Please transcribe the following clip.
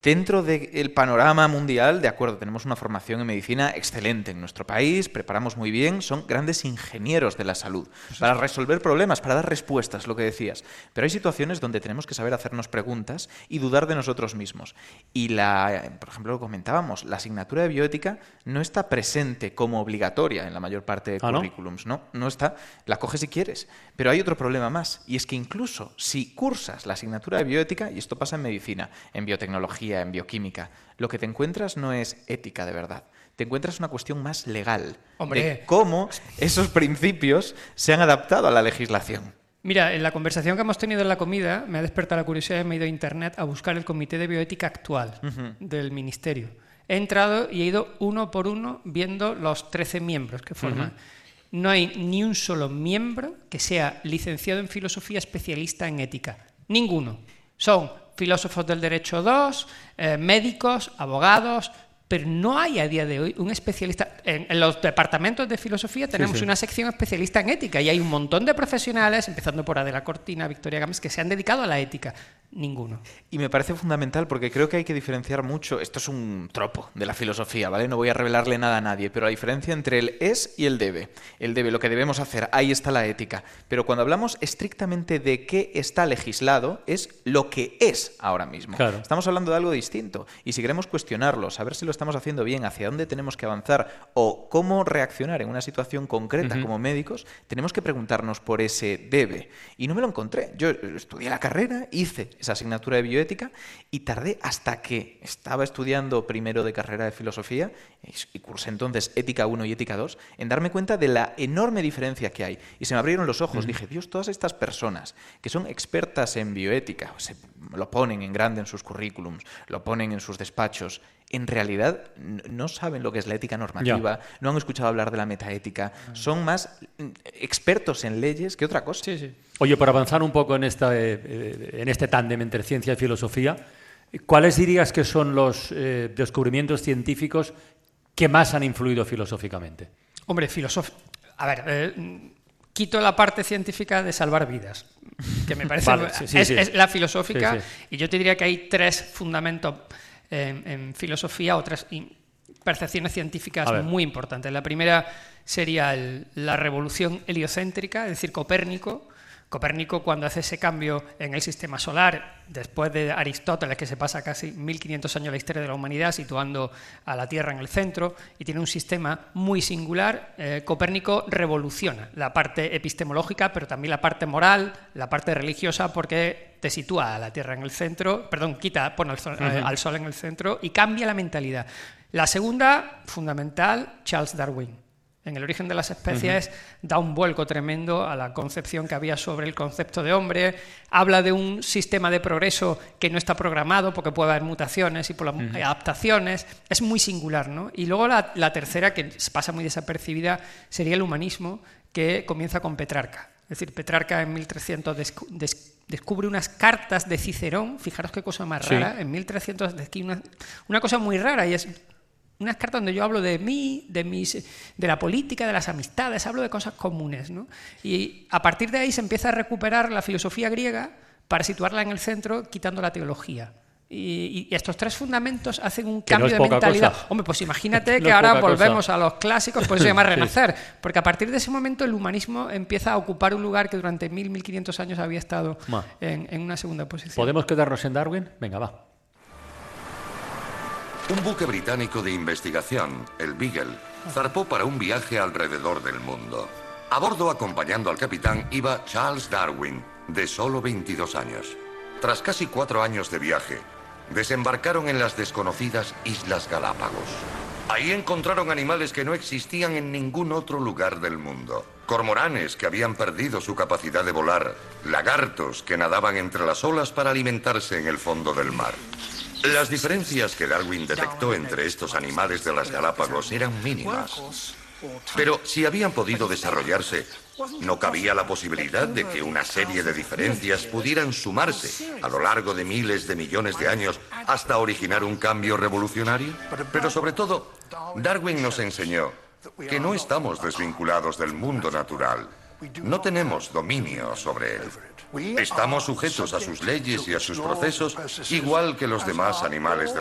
Dentro del panorama mundial, de acuerdo, tenemos una formación en medicina excelente en nuestro país, preparamos muy bien, son grandes ingenieros de la salud para resolver problemas, para dar respuestas, lo que decías. Pero hay situaciones donde tenemos que saber hacernos preguntas y dudar de nosotros mismos. Y, por ejemplo, lo comentábamos, la asignatura de bioética no está presente como obligatoria en la mayor parte de currículums, ¿no? No está, la coges si quieres. Pero hay otro problema más, y es que incluso si cursas la asignatura de bioética, y esto pasa en medicina, en biotecnología, en bioquímica, lo que te encuentras no es ética de verdad. Te encuentras una cuestión más legal. Hombre, de cómo esos principios se han adaptado a la legislación. Mira, en la conversación que hemos tenido en la comida me ha despertado la curiosidad y me he ido a internet a buscar el comité de bioética actual del ministerio. He entrado y he ido uno por uno viendo los 13 miembros que forman. No hay ni un solo miembro que sea licenciado en filosofía especialista en ética. Ninguno. Son filósofos del derecho 2, médicos, abogados, pero no hay a día de hoy un especialista. En los departamentos de filosofía tenemos una sección especialista en ética y hay un montón de profesionales, empezando por Adela Cortina, Victoria Gámez, que se han dedicado a la ética. Ninguno. Y me parece fundamental porque creo que hay que diferenciar mucho, esto es un tropo de la filosofía, ¿vale? No voy a revelarle nada a nadie, pero la diferencia entre el es y el debe. El debe, lo que debemos hacer, ahí está la ética. Pero cuando hablamos estrictamente de qué está legislado, es lo que es ahora mismo. Claro. Estamos hablando de algo distinto. Y si queremos cuestionarlo, saber si lo estamos haciendo bien, hacia dónde tenemos que avanzar o cómo reaccionar en una situación concreta como médicos, tenemos que preguntarnos por ese debe. Y no me lo encontré. Yo estudié la carrera, hice esa asignatura de bioética y tardé hasta que estaba estudiando primero de carrera de filosofía y cursé entonces ética 1 y ética 2 en darme cuenta de la enorme diferencia que hay. Y se me abrieron los ojos. Dije, Dios, todas estas personas que son expertas en bioética, lo ponen en grande en sus currículums, lo ponen en sus despachos, en realidad no saben lo que es la ética normativa, no han escuchado hablar de la metaética, son más expertos en leyes que otra cosa. Oye, para avanzar un poco en este tándem entre ciencia y filosofía, ¿cuáles dirías que son los descubrimientos científicos que más han influido filosóficamente? Hombre, quito la parte científica de salvar vidas, que me parece es la filosófica, y yo te diría que hay tres fundamentos en filosofía, otras percepciones científicas muy importantes. La primera sería la revolución heliocéntrica, es decir, Copérnico. Copérnico, cuando hace ese cambio en el sistema solar, después de Aristóteles, que se pasa casi 1500 años la historia de la humanidad, situando a la Tierra en el centro, y tiene un sistema muy singular, Copérnico revoluciona la parte epistemológica, pero también la parte moral, la parte religiosa, porque te sitúa a la Tierra en el centro, pone al Sol en el centro y cambia la mentalidad. La segunda, fundamental, Charles Darwin. En El origen de las especies da un vuelco tremendo a la concepción que había sobre el concepto de hombre, habla de un sistema de progreso que no está programado porque puede haber mutaciones y por las adaptaciones, es muy singular, ¿no? Y luego la tercera, que pasa muy desapercibida, sería el humanismo, que comienza con Petrarca. Es decir, Petrarca en 1300 descubre unas cartas de Cicerón, fijaros qué cosa más rara, en 1300 descubre una cosa muy rara, y es unas cartas donde yo hablo de mí, de la política, de las amistades, hablo de cosas comunes, ¿no? Y a partir de ahí se empieza a recuperar la filosofía griega para situarla en el centro, quitando la teología. Y estos tres fundamentos hacen un cambio de mentalidad. Hombre, pues imagínate que ahora volvemos a los clásicos, por eso se llama renacer, porque a partir de ese momento el humanismo empieza a ocupar un lugar que durante 1500 años había estado en una segunda posición. ¿Podemos quedarnos en Darwin? Venga, va. Un buque británico de investigación, el Beagle, zarpó para un viaje alrededor del mundo. A bordo, acompañando al capitán, iba Charles Darwin, de solo 22 años. Tras casi 4 años de viaje, desembarcaron en las desconocidas Islas Galápagos. Ahí encontraron animales que no existían en ningún otro lugar del mundo. Cormoranes que habían perdido su capacidad de volar, lagartos que nadaban entre las olas para alimentarse en el fondo del mar. Las diferencias que Darwin detectó entre estos animales de las Galápagos eran mínimas. Pero si habían podido desarrollarse, ¿no cabía la posibilidad de que una serie de diferencias pudieran sumarse a lo largo de miles de millones de años hasta originar un cambio revolucionario? Pero sobre todo, Darwin nos enseñó que no estamos desvinculados del mundo natural, No tenemos dominio sobre él. Estamos sujetos a sus leyes y a sus procesos, igual que los demás animales del